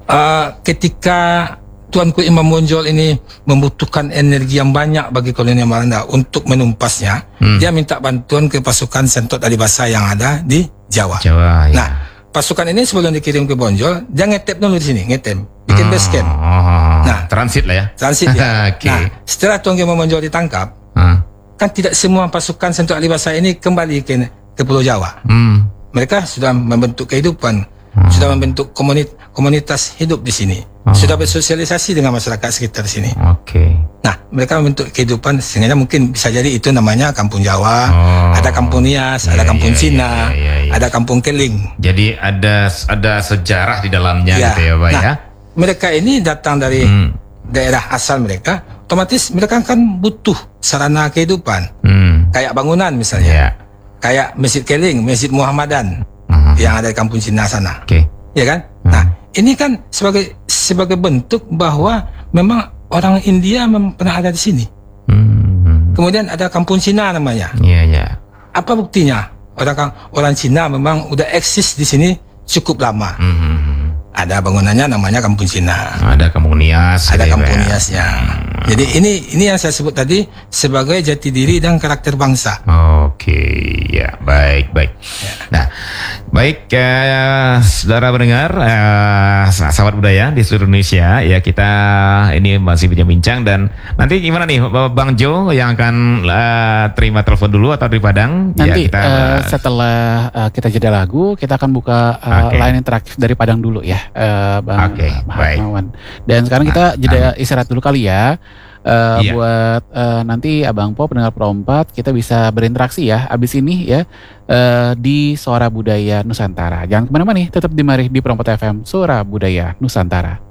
Ketika Tuanku Imam Bonjol ini membutuhkan energi yang banyak bagi kolonial Belanda untuk menumpasnya, dia minta bantuan ke pasukan Sentot Adibasa yang ada di Jawa. Ya. Nah, pasukan ini sebelum dikirim ke Bonjol, dia ngetep dulu di sini, bikin base camp. Nah, transit lah ya. Transit ya. Okay. Nah, setelah Tuanku Imam Bonjol ditangkap, kan tidak semua pasukan Sentot Adibasa ini kembali ke Pulau Jawa. Mereka sudah membentuk kehidupan, sudah membentuk komunitas hidup di sini. Sudah bersosialisasi dengan masyarakat sekitar sini. Nah, mereka membentuk kehidupan sehingga mungkin bisa jadi itu namanya Kampung Jawa, ada Kampung Nias, ada Kampung Cina, ada Kampung Keling. Jadi ada sejarah di dalamnya gitu ya, Pak ya. Mereka ini datang dari daerah asal mereka, otomatis mereka kan butuh sarana kehidupan. Kayak bangunan misalnya. Kayak Masjid Keling, Masjid Muhammadan yang ada di Kampung Cina sana. Ya kan? Nah, ini kan sebagai bentuk bahwa memang orang India pernah ada di sini. Kemudian ada Kampung Cina namanya. Apa buktinya? Orang Cina memang udah eksis di sini cukup lama. Ada bangunannya namanya Kampung Cina. Ada Kampung Nias. Ada Kampung Niasnya. Jadi ini yang saya sebut tadi sebagai jati diri dan karakter bangsa. Ya, baik. Nah, baik saudara pendengar, sahabat budaya di seluruh Indonesia ya, kita ini masih bincang-bincang. Dan nanti gimana nih Bang Jo yang akan terima telepon dulu atau dari Padang? Nanti ya, setelah kita jeda lagu, kita akan buka line interaktif dari Padang dulu ya, Bang Mawan. Dan sekarang kita jeda istirahat dulu kali ya. Buat nanti Abang Po, pendengar Pro 4, kita bisa berinteraksi ya abis ini ya di Suara Budaya Nusantara. Jangan kemana-mana nih, tetap di Pro 4 FM Suara Budaya Nusantara.